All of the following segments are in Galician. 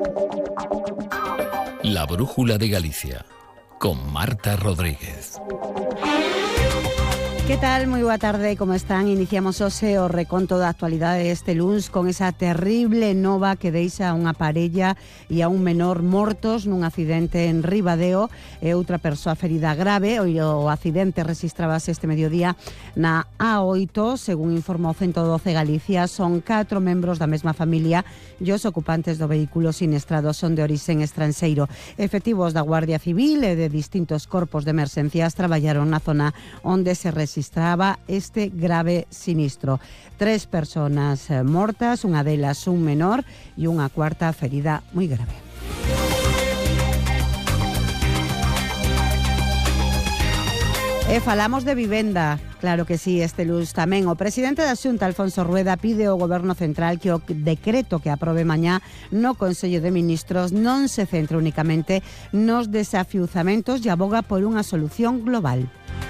La Brújula de Galicia, con Marta Rodríguez. Que tal? Moi boa tarde, como están? Iniciamos hoxe o reconto da actualidade deste luns con esa terrible nova que deixa a unha parella e a un menor mortos nun accidente en Ribadeo e outra persoa ferida grave. O accidente rexistrábase este mediodía na A8, según informa o 112 Galicia. Son 4 membros da mesma familia e os ocupantes do vehículo siniestrado son de orixen estranxeiro. Efectivos da Guardia Civil e de distintos corpos de emerxencias traballaron na zona onde se registraba este grave sinistro. 3 personas mortas, unha delas un menor e unha cuarta ferida moi grave. E falamos de vivenda, claro que sí, este luns tamén. O presidente da Xunta, Alfonso Rueda, pide ao Goberno Central que o decreto que aprobe mañá no Consello de Ministros non se centre únicamente nos desafiuzamentos e aboga por unha solución global.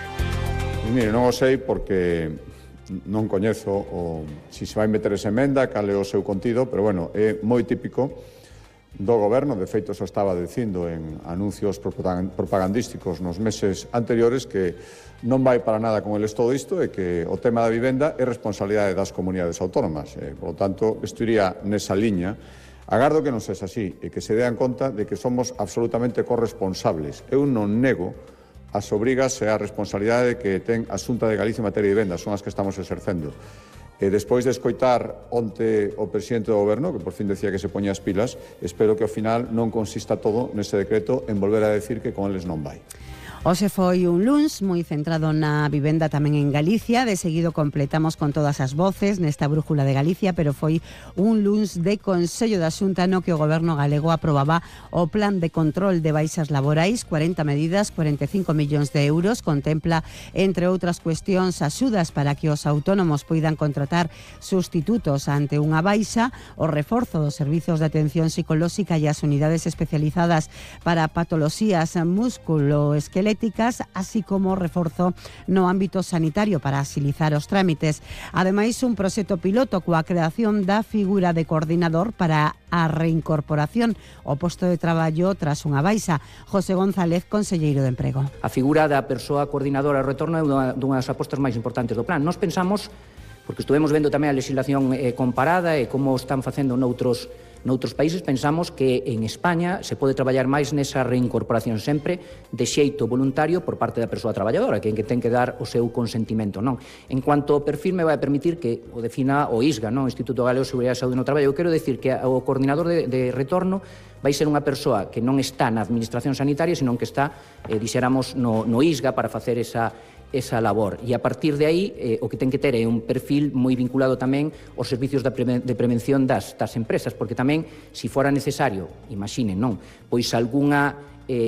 Mire, non o sei porque non coñezo se se vai meter esa emenda, cal é o seu contido, pero bueno, é moi típico do Goberno. De feito, só estaba dicindo en anuncios propagandísticos nos meses anteriores que non vai para nada con eles todo isto e que o tema da vivenda é responsabilidade das comunidades autónomas. Por lo tanto, isto iría nesa liña. Agardo que non sexa así e que se dean conta de que somos absolutamente corresponsables. Eu non nego as obrigas e a responsabilidade que ten a Xunta de Galicia en materia de vivenda, son as que estamos exercendo. E despois de escoitar onte o presidente do Goberno, que por fin decía que se poñía as pilas, espero que ao final non consista todo nese decreto en volver a decir que con eles non vai. Hoxe foi un luns moi centrado na vivenda tamén en Galicia. De seguido completamos con todas as voces nesta Brújula de Galicia, pero foi un luns de Consello da Xunta no que o Goberno galego aprobaba o Plan de Control de Baixas Laborais, 40 medidas, 45 millóns de euros. Contempla, entre outras cuestións, axudas para que os autónomos poidan contratar sustitutos ante unha baixa, o reforzo dos servizos de atención psicolóxica e as unidades especializadas para patoloxías musculoesqueléticas, así como reforzo no ámbito sanitario para axilizar os trámites. Ademais, un proxecto piloto coa creación da figura de coordinador para a reincorporación ao posto de traballo tras unha baixa. José González, conselleiro de Emprego. A figura da persoa coordinadora ao retorno é unha das apostas máis importantes do plan. Nós pensamos, porque estuvemos vendo tamén a legislación comparada e como están facendo noutros países, pensamos que en España se pode traballar máis nesa reincorporación sempre de xeito voluntario por parte da persoa traballadora, que ten que dar o seu consentimento, non? En cuanto ao perfil, me vai a permitir que o defina o ISGA, non? O Instituto Galego de Seguridade e Saúde no Traballo. Eu quero decir que o coordinador de retorno vai ser unha persoa que non está na administración sanitaria, senón que está, dixéramos, no ISGA para facer esa labor. E a partir de aí, o que ten que ter é un perfil moi vinculado tamén aos servicios de prevención das empresas, porque tamén, se fora necesario, imaginen, non? Pois algunha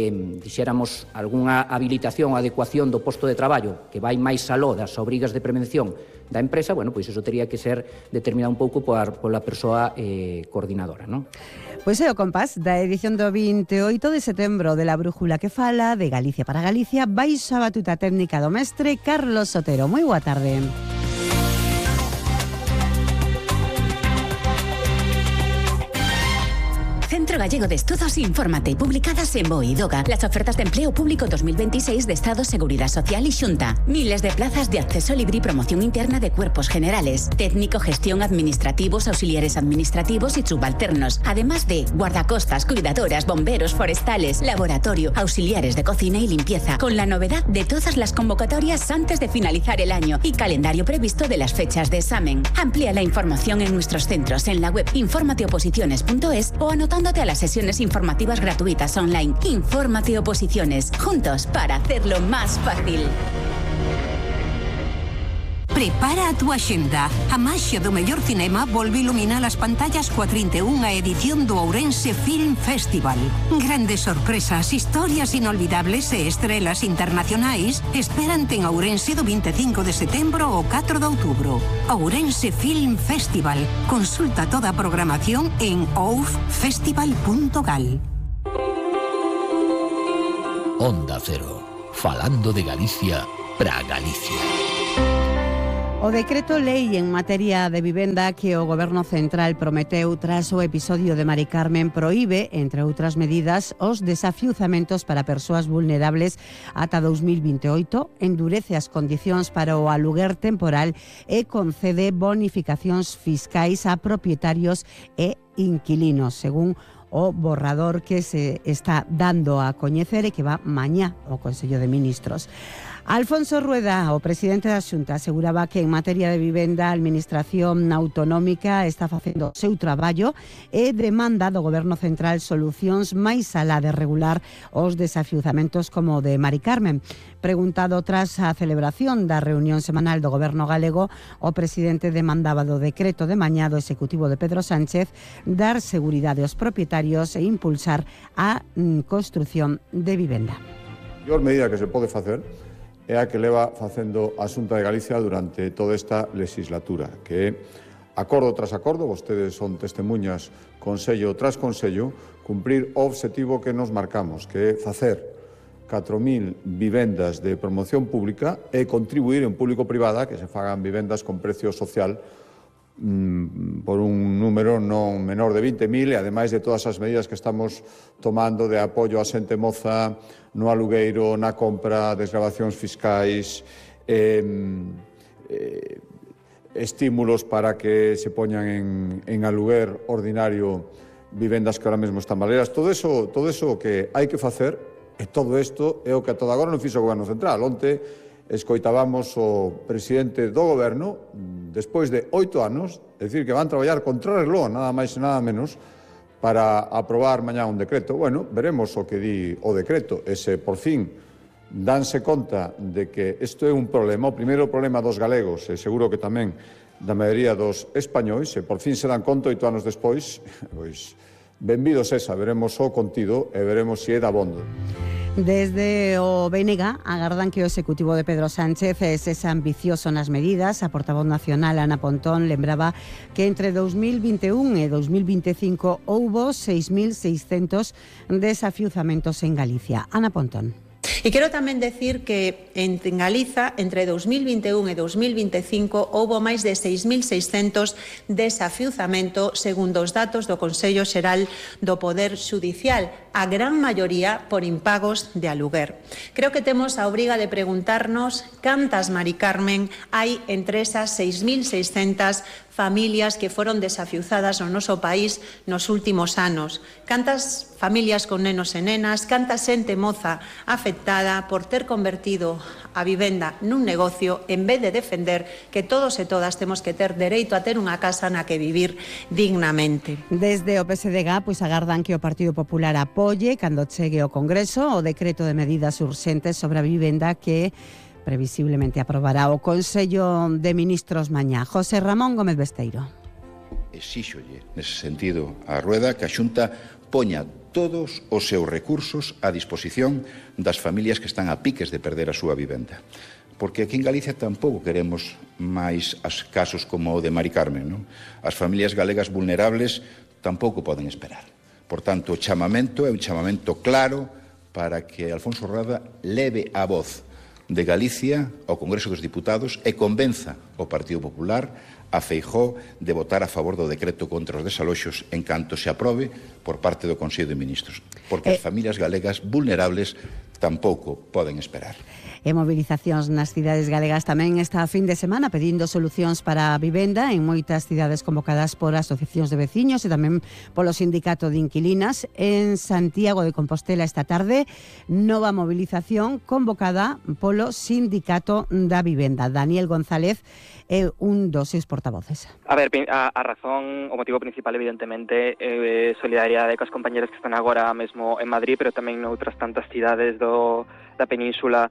habilitación ou adecuación do posto de traballo que vai máis aló das obrigas de prevención da empresa, bueno, pois iso teria que ser determinado un pouco pola persoa coordinadora, non? Pois é o compás da edición do 28 de setembro de La Brújula, que fala de Galicia para Galicia, baixo a batuta técnica do mestre Carlos Sotero. Moi boa tarde. Centro Gallego de Estudos, infórmate, publicadas en BOE y DOGA. Las ofertas de empleo público 2026 de Estado, Seguridad Social y Xunta. Miles de plazas de acceso libre y promoción interna de cuerpos generales. Técnico, gestión, administrativos, auxiliares administrativos y subalternos. Además de guardacostas, cuidadoras, bomberos, forestales, laboratorio, auxiliares de cocina y limpieza. Con la novedad de todas las convocatorias antes de finalizar el año y calendario previsto de las fechas de examen. Amplía la información en nuestros centros en la web informateoposiciones.es o anotándote a las sesiones informativas gratuitas online. Infórmate Oposiciones, juntos para hacerlo más fácil. Prepara a túa axenda. A maxia do mellor cinema volve iluminar as pantallas coa 31ª edición do Ourense Film Festival. Grandes sorpresas, historias inolvidables e estrelas internacionais esperante en Ourense do 25 de setembro ao 4 de outubro. Ourense Film Festival. Consulta toda a programación en oufestival.gal. Onda Cero, falando de Galicia para Galicia. O decreto lei en materia de vivenda que o Goberno Central prometeu tras o episodio de Mari Carmen proíbe, entre outras medidas, os desafiuzamentos para persoas vulnerables ata 2028, endurece as condicións para o aluguer temporal e concede bonificacións fiscais a propietarios e inquilinos, según o borrador que se está dando a coñecer e que va mañá ao Consello de Ministros. Alfonso Rueda, o presidente da Xunta, aseguraba que en materia de vivenda a Administración Autonómica está facendo o seu traballo e demanda do Goberno Central solucións máis alá de regular os desafiuzamentos como o de Mari Carmen. Preguntado tras a celebración da reunión semanal do Goberno galego, o presidente demandaba do decreto de mañá do Executivo de Pedro Sánchez dar seguridade aos propietarios e impulsar a construción de vivenda. A maior medida que se pode facer é a que leva facendo a Xunta de Galicia durante toda esta legislatura, que é, acordo tras acordo, vostedes son testemunhas, consello tras consello, cumprir o obxectivo que nos marcamos, que é facer 4.000 vivendas de promoción pública e contribuir en público-privada que se fagan vivendas con precio social por un número non menor de 20.000 e ademais de todas as medidas que estamos tomando de apoio a xente moza no alugueiro, na compra, desgravacións fiscais, estímulos para que se poñan en aluguer ordinario vivendas que ahora mesmo están baleras. Todo eso que hai que facer, e todo isto é o que a toda agora non fixo o Goberno Central. Onte escoitábamos o presidente do Goberno, despois de 8 anos, decir que van traballar contra reloj, nada máis e nada menos, para aprobar mañá un decreto. Bueno, veremos o que di o decreto, e se por fin danse conta de que isto é un problema, o primeiro problema dos galegos, e seguro que tamén da maioría dos españois, e por fin se dan conta 8 anos despois, pois, benvidos esa, veremos o contido e veremos se é dabondo. Desde o BNG agardan que o Executivo de Pedro Sánchez sexa ambicioso nas medidas. A portavoz nacional Ana Pontón lembraba que entre 2021 e 2025 houbo 6.600 desafiuzamentos en Galicia. Ana Pontón. E quero tamén decir que en Galiza, entre 2021 e 2025, houbo máis de 6.600 desafiuzamentos, segundo os datos do Consello Xeral do Poder Xudicial, a gran maioría por impagos de aluguer. Creo que temos a obriga de preguntarnos cantas Mari Carmen hai entre esas 6.600 familias que foron desafiuzadas no noso país nos últimos anos. Cantas familias con nenos e nenas, canta xente moza afectada por ter convertido a vivenda nun negocio en vez de defender que todos e todas temos que ter dereito a ter unha casa na que vivir dignamente. Desde o PSDG, pois agardan que o Partido Popular apoie, cando chegue ao Congreso, o decreto de medidas urxentes sobre a vivenda que previsiblemente aprobará o Consello de Ministros mañá. José Ramón Gómez Besteiro. Exíxolle, nese sentido, a Rueda que a Xunta poña todos os seus recursos a disposición das familias que están a piques de perder a súa vivenda. Porque aquí en Galicia tampouco queremos máis as casos como o de Mari Carmen, non? As familias galegas vulnerables tampouco poden esperar. Por tanto, o chamamento é un chamamento claro para que Alfonso Rueda leve a voz de Galicia ao Congreso dos Diputados e convenza o Partido Popular a Feijóo de votar a favor do decreto contra os desaloxos en canto se aprobe por parte do Consello de Ministros, porque as familias galegas vulnerables tampouco poden esperar. E movilizacións nas cidades galegas tamén esta fin de semana pedindo solucións para a vivenda en moitas cidades convocadas por asociacións de veciños e tamén polo Sindicato de Inquilinas. En Santiago de Compostela esta tarde, nova movilización convocada polo Sindicato da Vivenda. Daniel González é un dos seus portavoces. A ver, a razón, o motivo principal evidentemente é solidariedade cos compañeros que están agora mesmo en Madrid, pero tamén noutras tantas cidades da península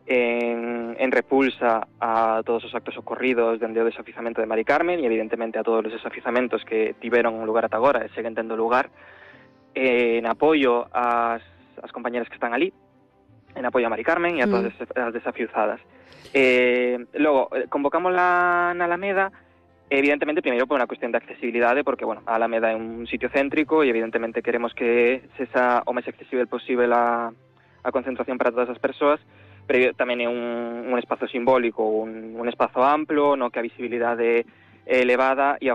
en repulsa a todos os actos ocorridos dende o desafiuzamento de Mari Carmen e evidentemente a todos os desafiuzamentos que tiveron lugar ata agora e seguen tendo lugar, en apoio ás compañeras que están ali, en apoio a Mari Carmen e a todas as desafiuzadas. Logo, convocamos na Alameda, evidentemente, primeiro por unha cuestión de accesibilidade, porque, bueno, a Alameda é un sitio céntrico e evidentemente queremos que sexa o máis accesible posible a concentración para todas as persoas, pero tamén é un espazo simbólico, un espazo amplo, no que a visibilidade é elevada e